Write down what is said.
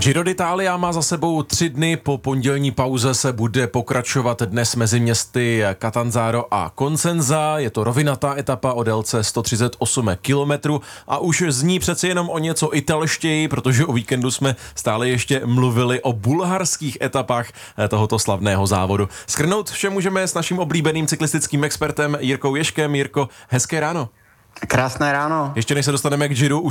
Giro d'Italia má za sebou 3 dny, po pondělní pauze se bude pokračovat dnes mezi městy Catanzaro a Cosenza. Je to rovinatá etapa o délce 138 km a už zní přeci jenom o něco italštěji, protože o víkendu jsme stále ještě mluvili o bulharských etapách tohoto slavného závodu. Shrnout vše můžeme s naším oblíbeným cyklistickým expertem Jirkou Ježkem. Jirko, hezké ráno. Krásné ráno. Ještě než se dostaneme k Giru,